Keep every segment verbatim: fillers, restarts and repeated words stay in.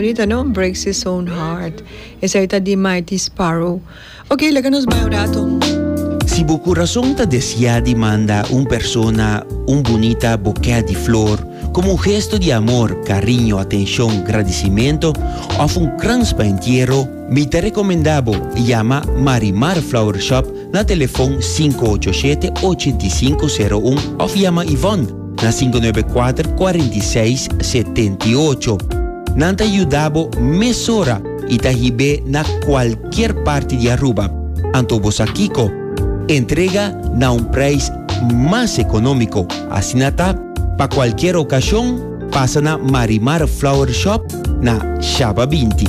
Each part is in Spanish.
bonita, ¿no? Breaks His Own Heart. Esa es de Mighty Sparrow. Ok, léganos más un rato. Si bu corazón te desea demanda una persona un bonita bouquet de flor, como un gesto de amor, cariño, atención, agradecimiento, o un crans entierro, me te recomendabo llama Marimar Flower Shop na teléfono cinco ocho siete, ocho cinco cero uno o llama Yvonne na cinco nueve cuatro, cuatro seis siete ocho. Nanta ayudabo mesora y tajibe na cualquier parte de Aruba. Anto Bosakiko entrega na un precio más económico. Así nata, para cualquier ocasión, pasa na Marimar Flower Shop na Shaba veinte.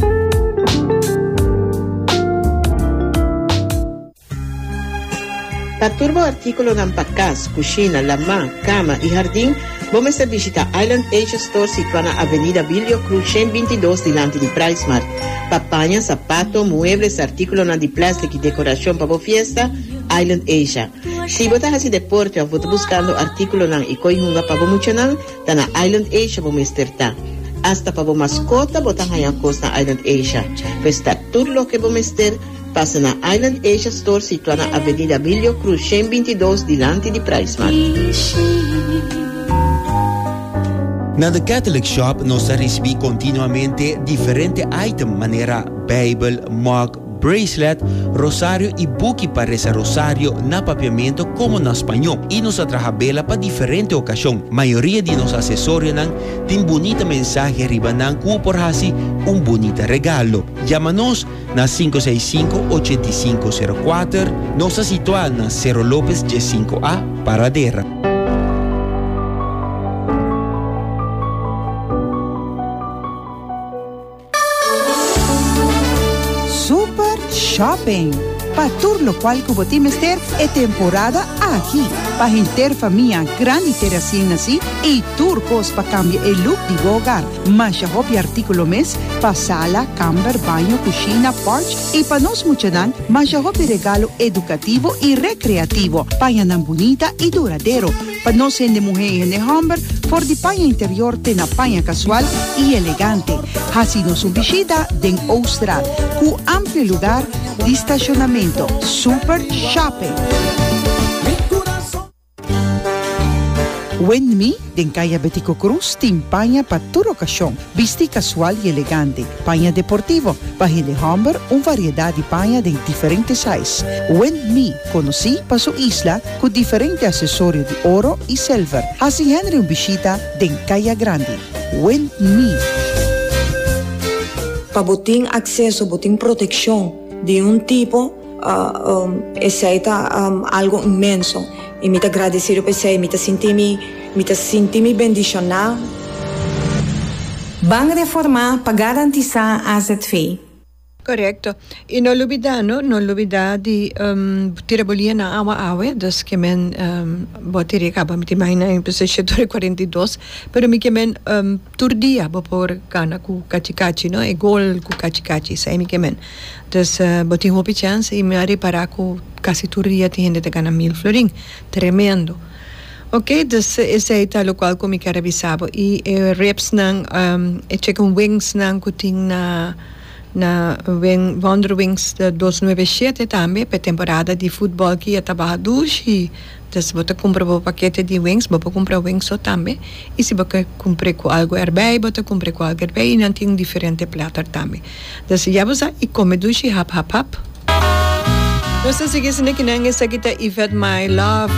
Para turbo artículo ng pagkas, kusina, lama, cama y jardín, vamos a visitar Island Asia Store situada na Avenida Vilio Cruz ciento veintidós delante de Price Mart. Papaña, zapato, muebles, artículos de plástico y decoración para fiesta, Island Asia. Si vos estás haciendo deporte o vos estás buscando artículos de ikoy para mucho nan, na Island Asia vos mesterta. Hasta para vos mascota, vos estás allá costa Island Asia. Pues está todo lo que vos mester, pasa na Island Asia Store situada na Avenida Vilio Cruz ciento veintidós delante de Price Mart. Na The Catholic Shop nos recibe continuamente diferentes items, manera Bible, mug, bracelet, rosario y buki para ese rosario na papiamento como na español. Y nos atraja vela para diferentes ocasiones. Mayoría de nos accesorios tienen bonita mensaje arriba nan como por así un bonito regalo. Llámanos na cinco seis cinco, ocho cinco cero cuatro, nos situamos na Cerro López G cinco A, Paradera. Shopping. Para todo lo cual que vos mester é temporada aqui. Para gente família grande ter assim assim e turcos para cambiar el look de hogar. Mas já hobby artículo mes para sala, camber, banho, cozinha, porch e para nós muchanan, mas já hobby regalo educativo e recreativo. Paia nan bonita e duradeiro. Para nós de mulher e de homem, for de paia interior tem na paia casual e elegante. Assim nos visita den Austral, com amplo lugar de estacionamento. Super Shopping. When Me, den calle Betico Cruz, tem paña para toda ocasión, vesti casual y elegante, paña deportivo, página de hombre, una variedad de paña de diferentes sizes. When Me, conocí para su isla con diferentes accesorios de oro y silver. Así Henry un visita den calle grande. When Me. Para botín acceso, botín protección de un tipo, uh, um, ese es um, algo inmenso. E me agradecer por isso, me sentir me, me sentir me bendicionar. Van reformar para garantizar a Z F. Correcto. E não olvidar, não, não olvidar de um, tirabolia na awa awe, das que men um, botere acaba me imagina em setor quarenta e dois, pero me que men um, turdia bo por cana ku kachi no, e gol ku kachi sai me que men. Das uh, botin hopi chance e me ari para ku casi turdia te gente te gana mil florin. Tremendo. Ok, dus esse é tal qual como que revisava e eh, reps nang um, e chicken wings nang kuting na na wing, Wonder Wings duzentos e noventa e sete também, para temporada de futebol que ia trabalhar dushi. Então, se você compra um paquete de wings, você compra wings só também. E se você compra com algo erbei, você compra com algo erbei e não tem um diferente platter também. Então, se já você e come dushi, hap, hap, hap. Nós seguimos aqui na Yvette My Love.